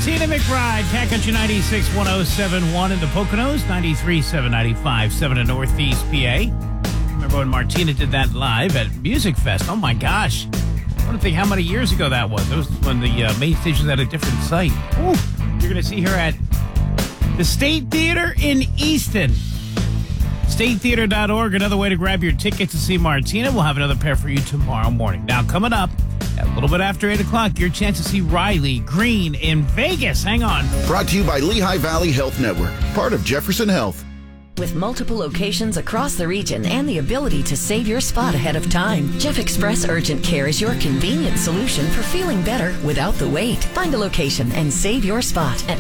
Martina McBride, Cat Country 96, 107.1 in the Poconos, 93.7, 95.7 in Northeast PA. Remember when Martina did that live at Music Fest? Oh my gosh. I want to think how many years ago that was. That was when the main station was at a different site. Ooh, you're going to see her at the State Theater in Easton. StateTheater.org, another way to grab your ticket to see Martina. We'll have another pair for you tomorrow morning. Now, coming up, a little bit after 8 o'clock, your chance to see Riley Green in Vegas. Hang on. Brought to you by Lehigh Valley Health Network, part of Jefferson Health. With multiple locations across the region and the ability to save your spot ahead of time, Jeff Express Urgent Care is your convenient solution for feeling better without the wait. Find a location and save your spot at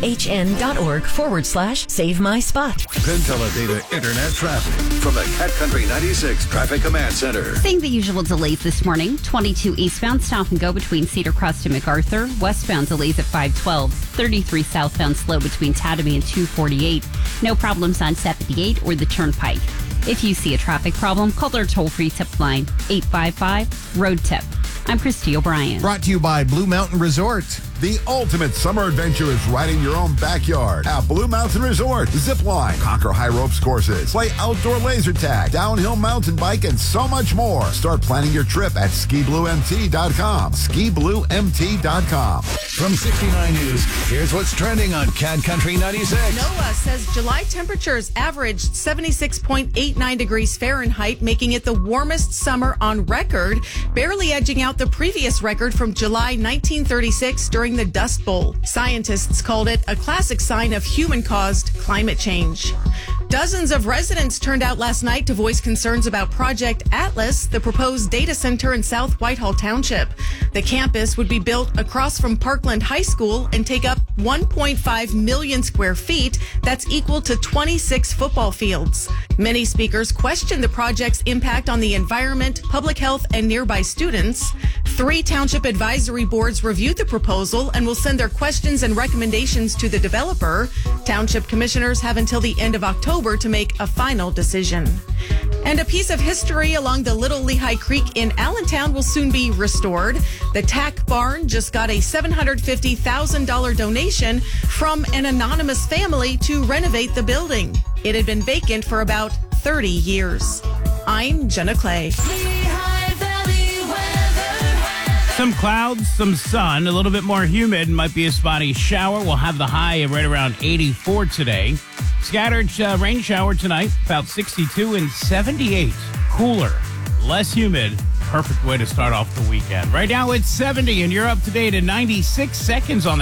lvhn.org/save my spot. PenTeleData Internet traffic from the Cat Country 96 Traffic Command Center. Seeing the usual delays this morning. 22 eastbound stop and go between Cedar Crest and MacArthur. Westbound delays at 512. 33 southbound slow between Tatamy and 248. No problems on 78 or the Turnpike. If you see a traffic problem, call their toll-free tip line, 855-ROAD-TIP. I'm Christy O'Brien. Brought to you by Blue Mountain Resort. The ultimate summer adventure is right in your own backyard at Blue Mountain Resort. Zip line, conquer high ropes courses, play outdoor laser tag, downhill mountain bike, and so much more. Start planning your trip at skibluemt.com. skibluemt.com. From 69 News, here's what's trending on Cat Country 96. NOAA says July temperatures averaged 76.89 degrees Fahrenheit, making it the warmest summer on record, barely edging out the previous record from July 1936 during the Dust Bowl. Scientists called it a classic sign of human-caused climate change. Dozens of residents turned out last night to voice concerns about Project Atlas, the proposed data center in South Whitehall Township. The campus would be built across from Parkland High School and take up 1.5 million square feet. That's equal to 26 football fields. Many speakers questioned the project's impact on the environment, public health, and nearby students. 3 township advisory boards reviewed the proposal and will send their questions and recommendations to the developer. Township commissioners have until the end of October to make a final decision. And a piece of history along the Little Lehigh Creek in Allentown will soon be restored. The Tack Barn just got a $750,000 donation from an anonymous family to renovate the building. It had been vacant for about 30 years. I'm Jenna Clay. Some clouds, some sun, a little bit more humid. Might be a spotty shower. We'll have the high right around 84 today. Scattered rain shower tonight, about 62 and 78. Cooler, less humid. Perfect way to start off the weekend. Right now it's 70 and you're up to date in 96 seconds on the